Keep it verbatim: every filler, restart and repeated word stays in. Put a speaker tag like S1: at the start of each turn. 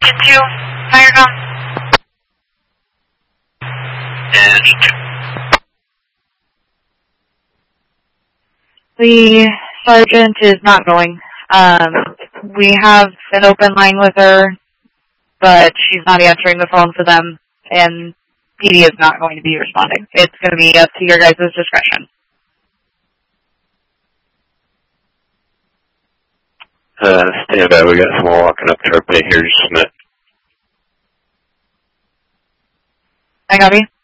S1: two, fire com.
S2: Engine two.
S3: The sergeant is not going. Um, we have an open line with her, but she's not answering the phone for them, and P D is not going to be responding. It's going to be up to your guys' discretion.
S2: Uh, stand by, we got someone walking up to our bay here, just a minute.
S3: I copy.